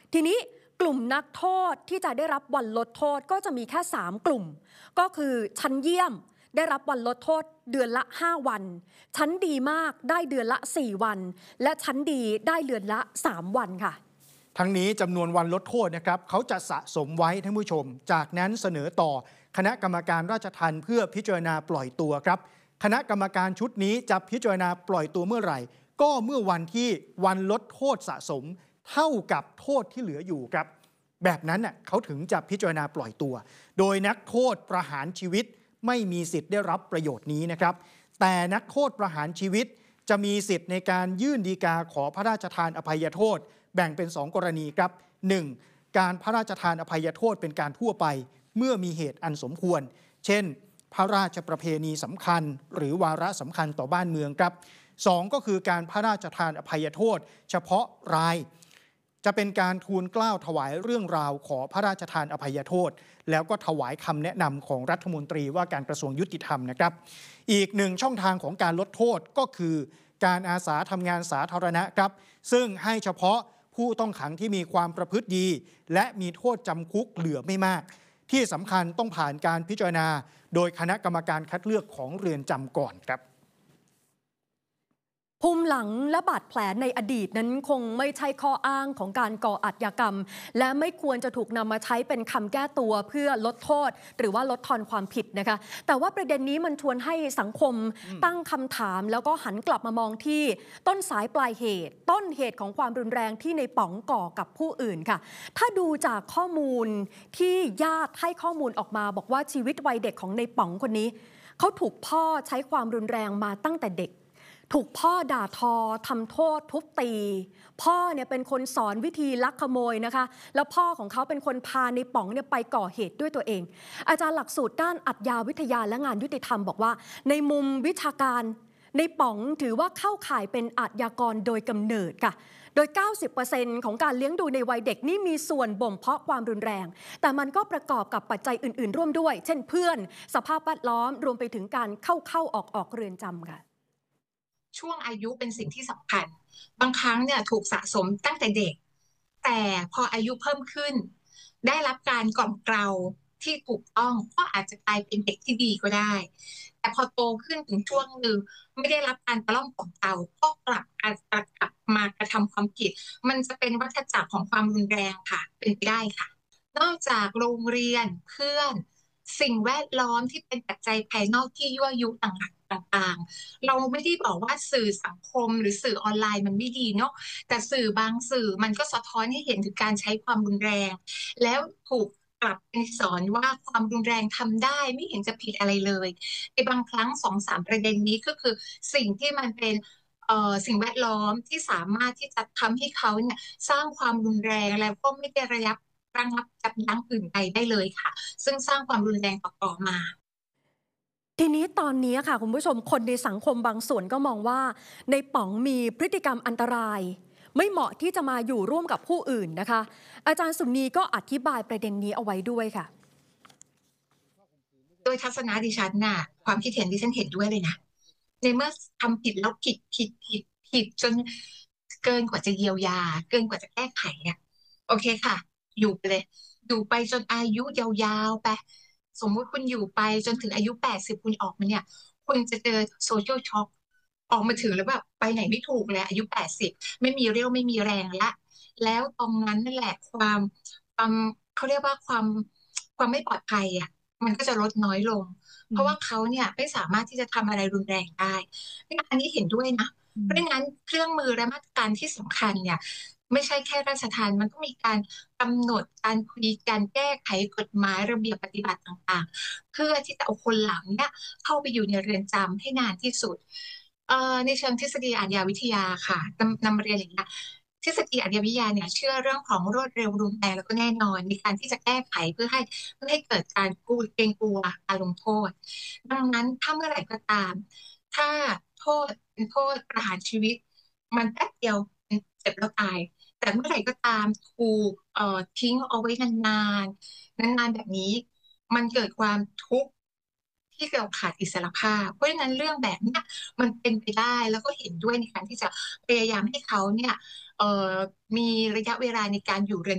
ทีนี้กลุ่มนักโทษที่จะได้รับวันลดโทษก็จะมีแค่3กลุ่มก็คือชั้นเยี่ยมได้รับวันลดโทษเดือนละ5วันชั้นดีมากได้เดือนละ4วันและชั้นดีได้เดือนละ3วันค่ะทั้งนี้จำนวนวันลดโทษนะครับเขาจะสะสมไว้ท่านผู้ชมจากนั้นเสนอต่อคณะกรรมการราชทัณฑ์เพื่อพิจารณาปล่อยตัวครับคณะกรรมการชุดนี้จะพิจารณาปล่อยตัวเมื่อไหร่ก็เมื่อวันที่วันลดโทษสะสมเท่ากับโทษที่เหลืออยู่ครับแบบนั้นเขาถึงจะพิจารณาปล่อยตัวโดยนักโทษประหารชีวิตไม่มีสิทธิ์ได้รับประโยชน์นี้นะครับแต่นักโทษประหารชีวิตจะมีสิทธิ์ในการยื่นฎีกาขอพระราชทานอภัยโทษแบ่งเป็น2กรณีครับ 1. การพระราชทานอภัยโทษเป็นการทั่วไปเมื่อมีเหตุอันสมควรเช่นพระราชประเพณีสำคัญหรือวาระสำคัญต่อบ้านเมืองครับ2ก็คือการพระราชทานอภัยโทษเฉพาะรายจะเป็นการทูลเกล้าถวายเรื่องราวขอพระราชทานอภัยโทษแล้วก็ถวายคำแนะนำของรัฐมนตรีว่าการกระทรวงยุติธรรมนะครับอีกหนึ่งช่องทางของการลดโทษก็คือการอาสาทำงานสาธารณะครับซึ่งให้เฉพาะผู้ต้องขังที่มีความประพฤติดีและมีโทษจำคุกเหลือไม่มากที่สำคัญต้องผ่านการพิจารณาโดยคณะกรรมการคัดเลือกของเรือนจำก่อนครับภูมิหลังและบาดแผลในอดีตนั้นคงไม่ใช่ข้ออ้างของการก่ออาชญากรรมและไม่ควรจะถูกนำมาใช้เป็นคำแก้ตัวเพื่อลดโทษหรือว่าลดทอนความผิดนะคะแต่ว่าประเด็นนี้มันชวนให้สังคมตั้งคำถามแล้วก็หันกลับมามองที่ต้นสายปลายเหตุต้นเหตุของความรุนแรงที่ในป๋องก่อกับผู้อื่นค่ะถ้าดูจากข้อมูลที่ญาติให้ข้อมูลออกมาบอกว่าชีวิตวัยเด็กของในป๋องคนนี้เขาถูกพ่อใช้ความรุนแรงมาตั้งแต่เด็กถูกพ่อด่าทอทำโทษทุบตีพ่อเนี่ยเป็นคนสอนวิธีลักขโมยนะคะแล้วพ่อของเขาเป็นคนพาในป๋องเนี่ยไปก่อเหตุด้วยตัวเองอาจารย์หลักสูตรด้านอัจฉริยวิทยาและงานยุติธรรมบอกว่าในมุมวิชาการในป๋องถือว่าเข้าข่ายเป็นอาชญากรโดยกำเนิดค่ะโดย 90% ของการเลี้ยงดูในวัยเด็กนี่มีส่วนบ่มเพาะความรุนแรงแต่มันก็ประกอบกับปัจจัยอื่นๆร่วมด้วยเช่นเพื่อนสภาพแวดล้อมรวมไปถึงการเข้าออกเรือนจำค่ะช่วงอายุเป็นสิ่งที่สำคัญบางครั้งเนี่ยถูกสะสมตั้งแต่เด็กแต่พออายุเพิ่มขึ้นได้รับการกล่อมเกลาที่ถูกต้องก็อาจจะกลายเป็นเด็กที่ดีก็ได้แต่พอโตขึ้นถึงช่วงหนึ่งไม่ได้รับการกล่อมกล่อมเกลาก็กลับมากระทำความผิดมันจะเป็นวัฏจักรของความรุนแรงค่ะเป็นไปได้ค่ะนอกจากโรงเรียนเพื่อนสิ่งแวดล้อมที่เป็นปัจจัยภายนอกที่ยั่วยุต่างๆเราไม่ได้บอกว่าสื่อสังคมหรือสื่อออนไลน์มันไม่ดีเนาะแต่สื่อบางสื่อมันก็สะท้อนให้เห็นถึงการใช้ความรุนแรงแล้วถูกกลับไปสอนว่าความรุนแรงทำได้ไม่เห็นจะผิดอะไรเลยในบางครั้ง2-3ประเด็นนี้ก็คือสิ่งที่มันเป็นสิ่งแวดล้อมที่สามารถที่จะทำให้เขาเนี่ยสร้างความรุนแรงแล้วก็ไม่ได้ระงับยับยั้งอื่นใดได้เลยค่ะซึ่งสร้างความรุนแรงต่อมาทีนี้ตอนนี้ค่ะคุณผู้ชมคนในสังคมบางส่วนก็มองว่าในป๋องมีพฤติกรรมอันตรายไม่เหมาะที่จะมาอยู่ร่วมกับผู้อื่นนะคะอาจารย์สุนีก็อธิบายประเด็นนี้เอาไว้ด้วยค่ะโดยทัศนะดิฉันน่ะความคิดเห็นดิฉันเห็นด้วยเลยนะในเมื่อทำผิดแล้วผิดจนเกินกว่าจะเยียวยาเกินกว่าจะแก้ไขอ่ะโอเคค่ะอยู่ไปเลยอยู่ไปจนอายุยาวๆไปสมมุติคุณอยู่ไปจนถึงอายุ80คุณออกมาเนี่ยคุณจะเจอโซเชียลช็อคออกมาถึงแล้วแบบไปไหนไม่ถูกเลยอายุ80ไม่มีเรี่ยวไม่มีแรงแล้วตรงนั้นนั่นแหละความเขาเรียกว่าความไม่ปลอดภัยอ่ะมันก็จะลดน้อยลงเพราะว่าเขาเนี่ยไม่สามารถที่จะทำอะไรรุนแรงได้อันนี้เห็นด้วยนะเพราะงั้นเครื่องมือและมาตรการที่สำคัญเนี่ยไม่ใช่แค่ราชทัณฑ์มันก็มีการกำหนดการคุยการแก้ไขกฎหมายระเบียบปฏิบัติต่างๆเพื่อที่จะเอาคนเหล่านี้เข้าไปอยู่ในเรือนจำให้นานที่สุดในเชิงทฤษฎีอาชญาวิทยาค่ะนำเรียนอย่างนี้ทฤษฎีอาชญาวิทยาเนี่ยเชื่อเรื่องของรวดเร็วรุนแรงแล้วก็แน่นอนในการที่จะแก้ไขเพื่อให้เกิดการเกรงกลัวการลงโทษดังนั้นถ้าเมื่อไหร่ก็ตามถ้าโทษเป็นโทษประหารชีวิตมันแป๊บเดียวเจ็บแล้วตายแต่เมื่อไหร่ก็ตามถูกทิ้งเอาไว้นานแบบนี้มันเกิดความทุกข์ที่เราขาดอิสรภาพเพราะฉะนั้นเรื่องแบบนี้มันเป็นไปได้แล้วก็เห็นด้วยในการที่จะพยายามให้เขาเนี่ยมีระยะเวลาในการอยู่เรือน